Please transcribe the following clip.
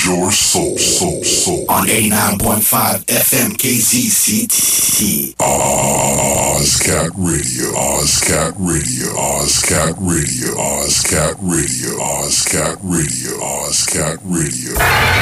your soul. On 89.5 FM KZCT. Ozcat Radio, Ozcat Radio, Ozcat Radio, Ozcat Radio, Ozcat Radio, Ozcat Radio.